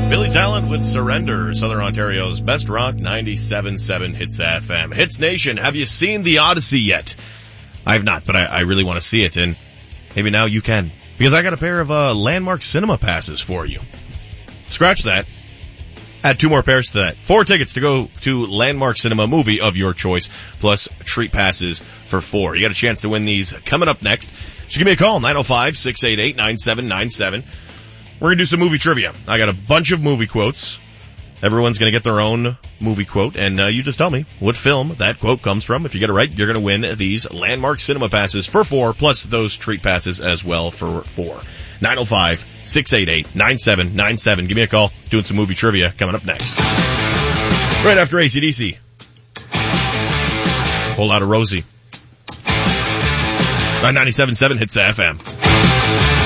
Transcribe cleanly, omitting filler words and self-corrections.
Billy Talent with Surrender, Southern Ontario's best rock, 97.7 Hits FM. Hits Nation, have you seen The Odyssey yet? I have not, but I really want to see it, and maybe now you can. Because I got a pair of Landmark Cinema passes for you. Scratch that. Add 2 more pairs to that. 4 tickets to go to Landmark Cinema movie of your choice, plus treat passes for 4. You got a chance to win these coming up next. So give me a call, 905-688-9797. We're going to do some movie trivia. I got a bunch of movie quotes. Everyone's going to get their own movie quote, and you just tell me what film that quote comes from. If you get it right, you're going to win these Landmark Cinema passes for 4, plus those treat passes as well for 4. 905-688-9797. Give me a call. Doing some movie trivia coming up next. Right after AC/DC. Whole lot of Rosie. 97.7 Hits FM.